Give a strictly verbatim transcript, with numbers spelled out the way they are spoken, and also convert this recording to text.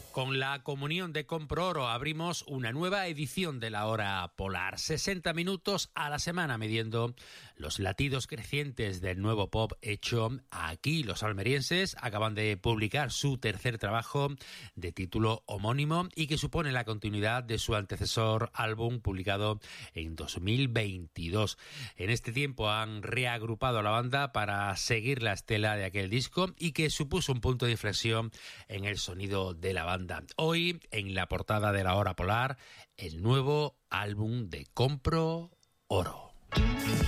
Con la comunión de Compro Oro abrimos una nueva edición de la Hora Polar. sesenta minutos a la semana midiendo los latidos crecientes del nuevo pop hecho aquí. Los almerienses acaban de publicar su tercer trabajo de título homónimo y que supone la continuidad de su antecesor álbum publicado en dos mil veintidós. En este tiempo han reagrupado a la banda para seguir la estela de aquel disco y que supuso un punto de inflexión en el sonido de la banda. Hoy, en la portada de la Hora Polar, el nuevo álbum de Compro Oro.